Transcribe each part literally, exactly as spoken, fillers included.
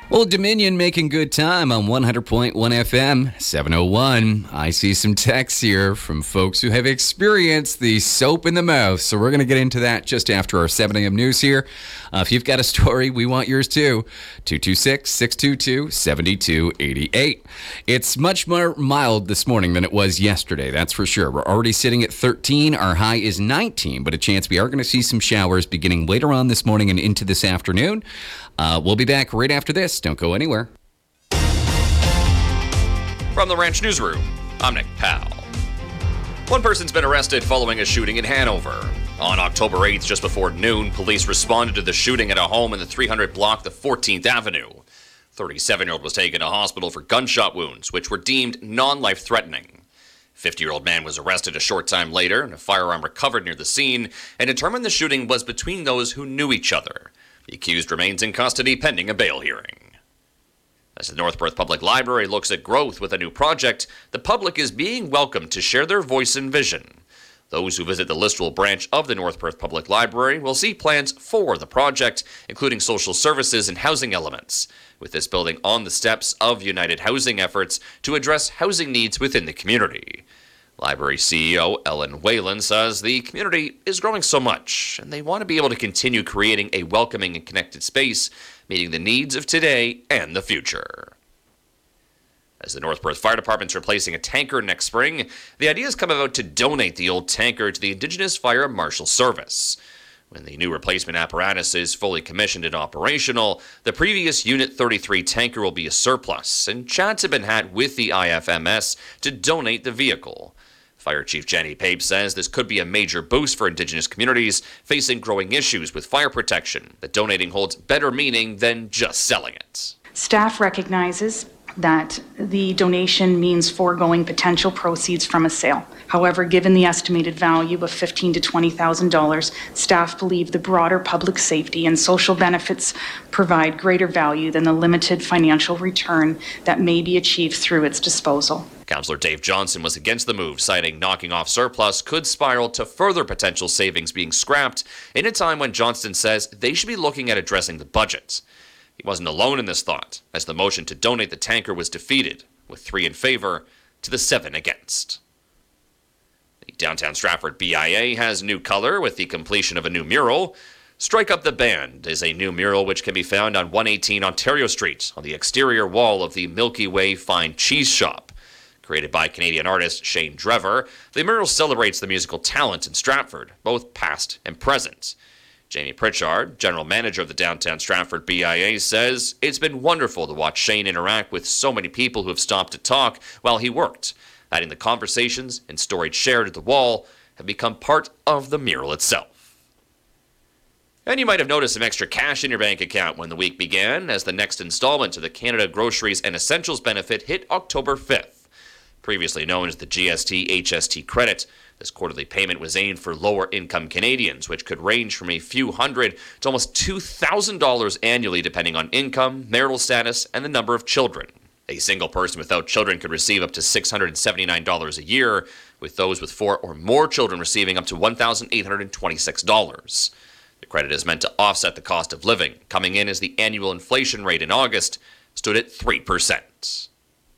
Old Dominion making good time on one hundred point one F M, seven oh one. I see some texts here from folks who have experienced the soap in the mouth, so we're going to get into that just after our seven a.m. news here. Uh, if you've got a story, we want yours too. two two six, six two two, seven two eight eight. It's much more mild this morning than it was yesterday, that's for sure. We're already sitting at thirteen. Our high is nineteen, but a chance we are going to see some showers beginning later on this morning and into this afternoon. Uh, we'll be back right after this. Don't go anywhere. From the Ranch Newsroom, I'm Nick Powell. One person's been arrested following a shooting in Hanover. On October eighth, just before noon, police responded to the shooting at a home in the three hundred block of fourteenth Avenue. thirty-seven-year-old was taken to hospital for gunshot wounds, which were deemed non-life-threatening. fifty-year-old man was arrested a short time later, and a firearm recovered near the scene, and determined the shooting was between those who knew each other. The accused remains in custody pending a bail hearing. As the North Perth Public Library looks at growth with a new project, the public is being welcomed to share their voice and vision. Those who visit the Listowel branch of the North Perth Public Library will see plans for the project, including social services and housing elements, with this building on the steps of United Housing efforts to address housing needs within the community. Library C E O Ellen Whalen says the community is growing so much, and they want to be able to continue creating a welcoming and connected space, meeting the needs of today and the future. As the North Perth Fire Department's replacing a tanker next spring, the idea has come about to donate the old tanker to the Indigenous Fire Marshal Service. When the new replacement apparatus is fully commissioned and operational, the previous Unit thirty-three tanker will be a surplus, and chats have been had with the I F M S to donate the vehicle. Fire Chief Jenny Pape says this could be a major boost for Indigenous communities facing growing issues with fire protection, that donating holds better meaning than just selling it. Staff recognizes that the donation means foregoing potential proceeds from a sale. However, given the estimated value of fifteen thousand to twenty thousand dollars, staff believe the broader public safety and social benefits provide greater value than the limited financial return that may be achieved through its disposal. Councillor Dave Johnson was against the move, citing knocking off surplus could spiral to further potential savings being scrapped in a time when Johnston says they should be looking at addressing the budget. He wasn't alone in this thought, as the motion to donate the tanker was defeated, with three in favor to the seven against. The Downtown Stratford B I A has new color with the completion of a new mural. Strike Up the Band is a new mural which can be found on one eighteen Ontario Street on the exterior wall of the Milky Way Fine Cheese Shop. Created by Canadian artist Shane Drever, the mural celebrates the musical talent in Stratford, both past and present. Jamie Pritchard, general manager of the Downtown Stratford B I A, says it's been wonderful to watch Shane interact with so many people who have stopped to talk while he worked, adding the conversations and stories shared at the wall have become part of the mural itself. And you might have noticed some extra cash in your bank account when the week began, as the next installment to the Canada Groceries and Essentials benefit hit October fifth. Previously known as the G S T H S T credit, this quarterly payment was aimed for lower-income Canadians, which could range from a few hundred to almost two thousand dollars annually depending on income, marital status, and the number of children. A single person without children could receive up to six hundred seventy-nine dollars a year, with those with four or more children receiving up to one thousand eight hundred twenty-six dollars. The credit is meant to offset the cost of living, coming in as the annual inflation rate in August stood at three percent.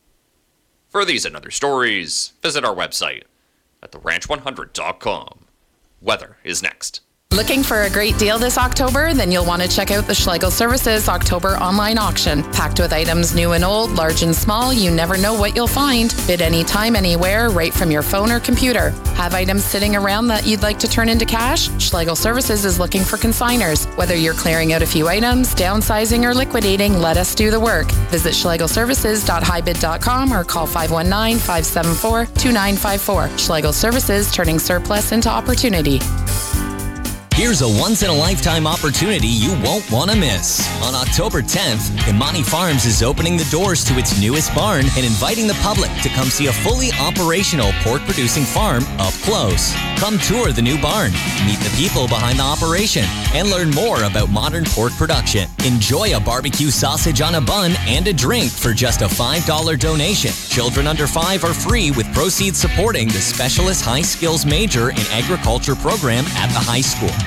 For these and other stories, visit our website at the ranch one hundred dot com. Weather is next. Looking for a great deal this October? Then you'll want to check out the Schlegel Services October online auction. Packed with items new and old, large and small, you never know what you'll find. Bid anytime, anywhere, right from your phone or computer. Have items sitting around that you'd like to turn into cash? Schlegel Services is looking for consigners. Whether you're clearing out a few items, downsizing, or liquidating, let us do the work. Visit schlegel services dot high bid dot com or call five one nine, five seven four, two nine five four. Schlegel Services, turning surplus into opportunity. Here's a once-in-a-lifetime opportunity you won't want to miss. On October tenth, Imani Farms is opening the doors to its newest barn and inviting the public to come see a fully operational pork-producing farm up close. Come tour the new barn, meet the people behind the operation, and learn more about modern pork production. Enjoy a barbecue sausage on a bun and a drink for just a five dollars donation. Children under five are free, with proceeds supporting the Specialist High Skills Major in Agriculture program at the high school.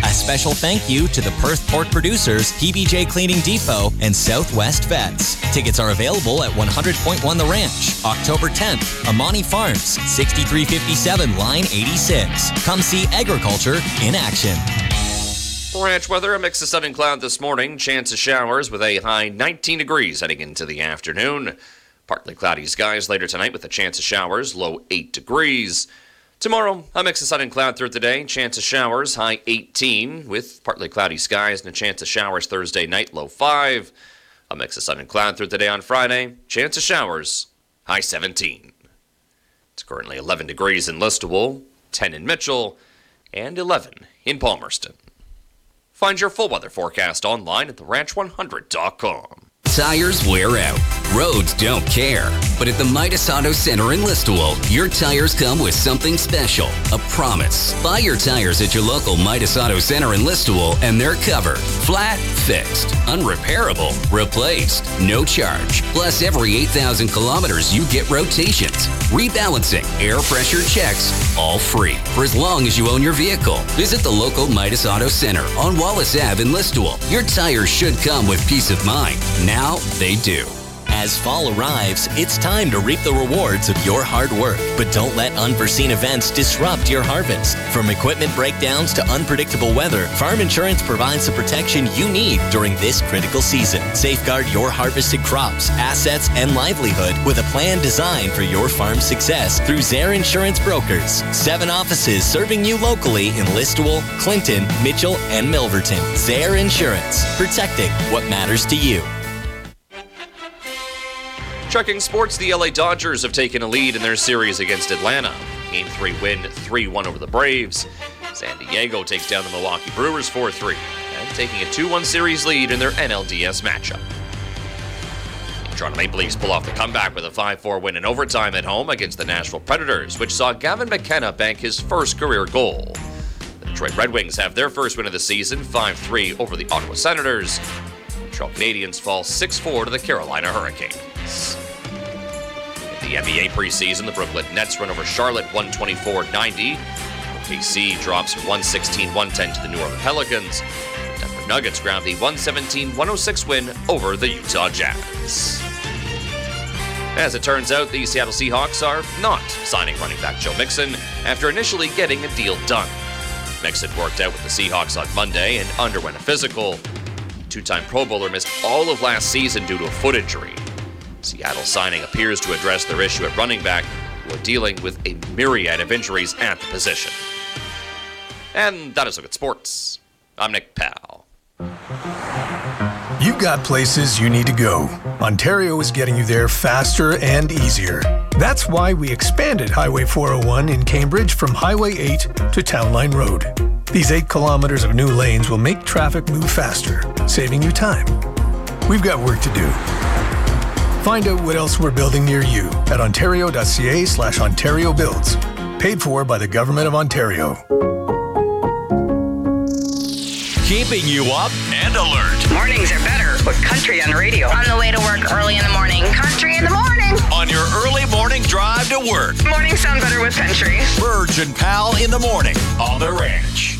A special thank you to the Perth Pork Producers, P B J Cleaning Depot, and Southwest Vets. Tickets are available at one hundred point one The Ranch, October tenth, Amani Farms, sixty-three fifty-seven Line eighty-six. Come see agriculture in action. Ranch weather, a mix of sun and cloud this morning. Chance of showers with a high nineteen degrees heading into the afternoon. Partly cloudy skies later tonight with a chance of showers, low eight degrees. Tomorrow, a mix of sun and cloud throughout the day. Chance of showers, high eighteen, with partly cloudy skies and a chance of showers Thursday night, low five. A mix of sun and cloud throughout the day on Friday. Chance of showers, high seventeen. It's currently eleven degrees in Listowel, ten in Mitchell, and eleven in Palmerston. Find your full weather forecast online at the ranch one hundred dot com. Tires wear out. Roads don't care. But at the Midas Auto Center in Listowel, your tires come with something special. A promise. Buy your tires at your local Midas Auto Center in Listowel and they're covered. Flat, fixed, unrepairable, replaced, no charge. Plus every eight thousand kilometers you get rotations, rebalancing, air pressure checks, all free. For as long as you own your vehicle. Visit the local Midas Auto Center on Wallace Avenue in Listowel. Your tires should come with peace of mind. Now they do. As fall arrives, it's time to reap the rewards of your hard work. But don't let unforeseen events disrupt your harvest. From equipment breakdowns to unpredictable weather, Farm Insurance provides the protection you need during this critical season. Safeguard your harvested crops, assets, and livelihood with a plan designed for your farm's success through Zaire Insurance Brokers. Seven offices serving you locally in Listowel, Clinton, Mitchell, and Milverton. Zaire Insurance, protecting what matters to you. Checking sports, the L A Dodgers have taken a lead in their series against Atlanta. Game three win, three one over the Braves. San Diego takes down the Milwaukee Brewers four three, and taking a two one series lead in their N L D S matchup. The Toronto Maple Leafs pull off the comeback with a five four win in overtime at home against the Nashville Predators, which saw Gavin McKenna bank his first career goal. The Detroit Red Wings have their first win of the season, five three over the Ottawa Senators. The Montreal Canadiens fall six four to the Carolina Hurricanes. In the N B A preseason, the Brooklyn Nets run over Charlotte one twenty-four ninety. O K C drops one sixteen one ten to the New Orleans Pelicans. The Denver Nuggets grab the one seventeen one oh six win over the Utah Jazz. As it turns out, the Seattle Seahawks are not signing running back Joe Mixon after initially getting a deal done. Mixon worked out with the Seahawks on Monday and underwent a physical. Two-time Pro Bowler missed all of last season due to a foot injury. Seattle signing appears to address their issue at running back, who are dealing with a myriad of injuries at the position. And that is a look at sports. I'm Nick Powell. You've got places you need to go. Ontario is getting you there faster and easier. That's why we expanded Highway four oh one in Cambridge from Highway eight to Town Line Road. These eight kilometers of new lanes will make traffic move faster, saving you time. We've got work to do. Find out what else we're building near you at ontario.ca slash Ontario Builds. Paid for by the Government of Ontario. Keeping you up and alert. Mornings are better with country on the radio. On the way to work early in the morning. Country in the morning. On your early morning drive to work. Mornings sound better with country. Burge and Pal in the morning on The Ranch.